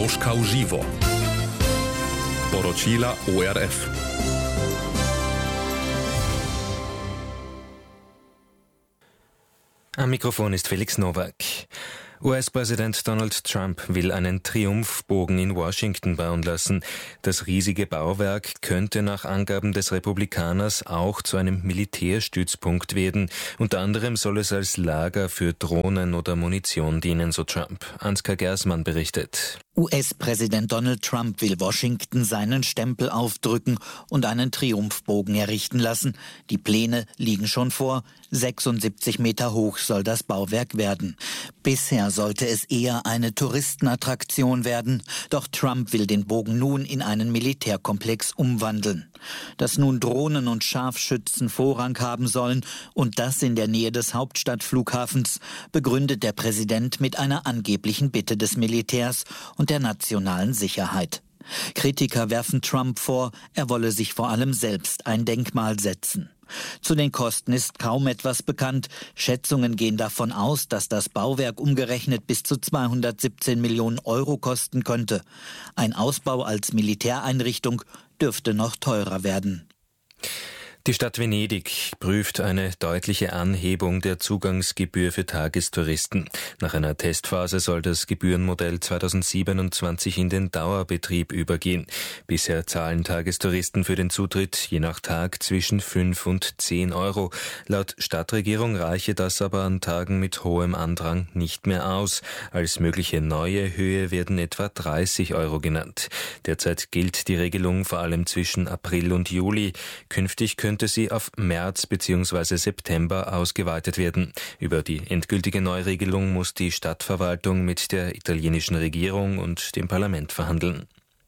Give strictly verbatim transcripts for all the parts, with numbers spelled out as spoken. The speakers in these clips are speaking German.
Koroška v živo. Poročila O R F. Am Mikrofon ist Felix Nowak. U S-Präsident Donald Trump will einen Triumphbogen in Washington bauen lassen. Das riesige Bauwerk könnte nach Angaben des Republikaners auch zu einem Militärstützpunkt werden. Unter anderem soll es als Lager für Drohnen oder Munition dienen, so Trump. Ansgar Gersmann berichtet. U S-Präsident Donald Trump will Washington seinen Stempel aufdrücken und einen Triumphbogen errichten lassen. Die Pläne liegen schon vor. sechsundsiebzig Meter hoch soll das Bauwerk werden. Bisher sollte es eher eine Touristenattraktion werden. Doch Trump will den Bogen nun in einen Militärkomplex umwandeln. Dass nun Drohnen und Scharfschützen Vorrang haben sollen und das in der Nähe des Hauptstadtflughafens, begründet der Präsident mit einer angeblichen Bitte des Militärs und der nationalen Sicherheit. Kritiker werfen Trump vor, er wolle sich vor allem selbst ein Denkmal setzen. Zu den Kosten ist kaum etwas bekannt. Schätzungen gehen davon aus, dass das Bauwerk umgerechnet bis zu zweihundertsiebzehn Millionen Euro kosten könnte. Ein Ausbau als Militäreinrichtung dürfte noch teurer werden. Die Stadt Venedig prüft eine deutliche Anhebung der Zugangsgebühr für Tagestouristen. Nach einer Testphase soll das Gebührenmodell zweitausendsiebenundzwanzig in den Dauerbetrieb übergehen. Bisher zahlen Tagestouristen für den Zutritt je nach Tag zwischen fünf und zehn Euro. Laut Stadtregierung reiche das aber an Tagen mit hohem Andrang nicht mehr aus. Als mögliche neue Höhe werden etwa dreißig Euro genannt. Derzeit gilt die Regelung vor allem zwischen April und Juli. Künftig können könnte sie auf März bzw. September ausgeweitet werden. Über die endgültige Neuregelung muss die Stadtverwaltung mit der italienischen Regierung und dem Parlament verhandeln.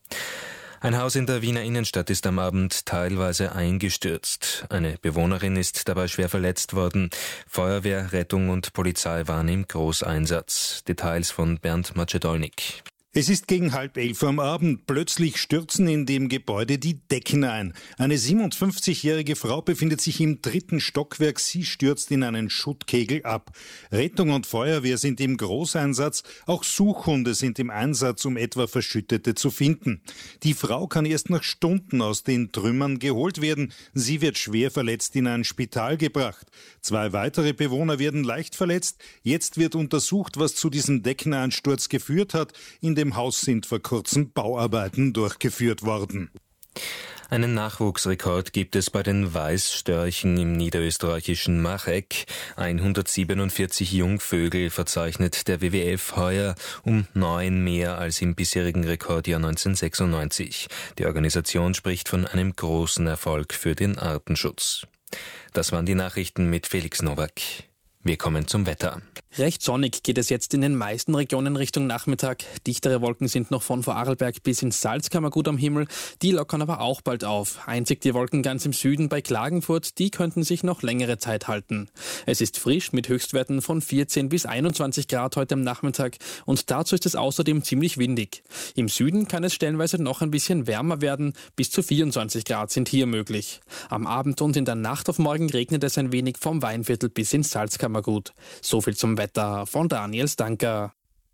Ein Haus in der Wiener Innenstadt ist am Abend teilweise eingestürzt. Eine Bewohnerin ist dabei schwer verletzt worden. Feuerwehr, Rettung und Polizei waren im Großeinsatz. Details von Bernd Macedolnik. Es ist gegen halb elf am Abend. Plötzlich stürzen in dem Gebäude die Decken ein. Eine siebenundfünfzigjährige Frau befindet sich im dritten Stockwerk. Sie stürzt in einen Schuttkegel ab. Rettung und Feuerwehr sind im Großeinsatz. Auch Suchhunde sind im Einsatz, um etwa Verschüttete zu finden. Die Frau kann erst nach Stunden aus den Trümmern geholt werden. Sie wird schwer verletzt in ein Spital gebracht. Zwei weitere Bewohner werden leicht verletzt. Jetzt wird untersucht, was zu diesem Deckeneinsturz geführt hat. In dem Haus sind vor kurzem Bauarbeiten durchgeführt worden. Einen Nachwuchsrekord gibt es bei den Weißstörchen im niederösterreichischen Macheck. hundertsiebenundvierzig Jungvögel verzeichnet der W W F heuer, um neun mehr als im bisherigen Rekordjahr neunzehnhundertsechsundneunzig. Die Organisation spricht von einem großen Erfolg für den Artenschutz. Das waren die Nachrichten mit Felix Nowak. Wir kommen zum Wetter. Recht sonnig geht es jetzt in den meisten Regionen Richtung Nachmittag. Dichtere Wolken sind noch von Vorarlberg bis ins Salzkammergut am Himmel. Die lockern aber auch bald auf. Einzig die Wolken ganz im Süden bei Klagenfurt, die könnten sich noch längere Zeit halten. Es ist frisch mit Höchstwerten von vierzehn bis einundzwanzig Grad heute am Nachmittag und dazu ist es außerdem ziemlich windig. Im Süden kann es stellenweise noch ein bisschen wärmer werden. Bis zu vierundzwanzig Grad sind hier möglich. Am Abend und in der Nacht auf morgen regnet es ein wenig vom Weinviertel bis ins Salzkammergut. Gut. So viel zum Wetter von Daniel Stanker.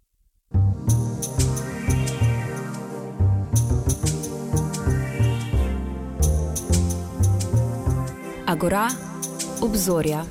Agora, obzorja.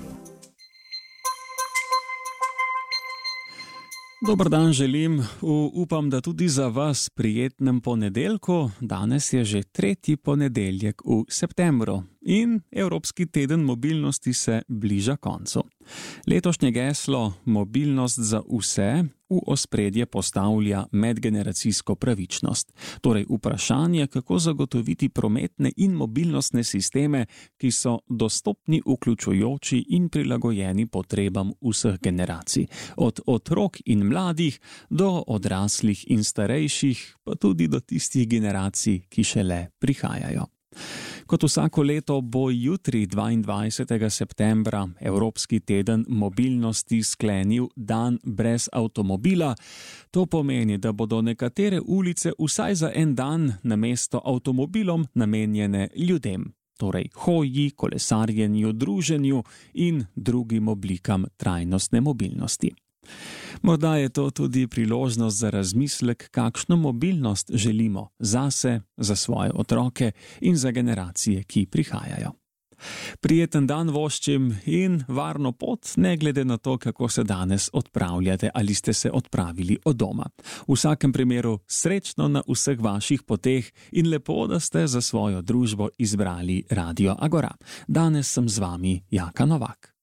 Dober dan želim, upam, da tudi za vas prijetnem ponedeljku. Danes je že tretji ponedeljek v septembru in Evropski teden mobilnosti se bliža koncu. Letošnje geslo Mobilnost za vse v ospredje postavlja medgeneracijsko pravičnost. Torej vprašanje, kako zagotoviti prometne in mobilnostne sisteme, ki so dostopni, vključujoči in prilagojeni potrebam vseh generacij. Od otrok in mladih do odraslih in starejših, pa tudi do tistih generacij, ki šele prihajajo. Kot vsako leto bo jutri dvaindvajsetega septembra Evropski teden mobilnosti sklenil dan brez avtomobila. To pomeni, da bodo nekatere ulice vsaj za en dan namesto avtomobilom namenjene ljudem. Torej hoji, kolesarjenju, druženju in drugim oblikam trajnostne mobilnosti. Morda je to tudi priložnost za razmislek, kakšno mobilnost želimo zase, za svoje otroke in za generacije, ki prihajajo. Prijeten dan voščim in varno pot, ne glede na to, kako se danes odpravljate ali ste se odpravili od doma. V vsakem primeru srečno na vseh vaših poteh in lepo, da ste za svojo družbo izbrali Radio Agora. Danes sem z vami Jaka Novak.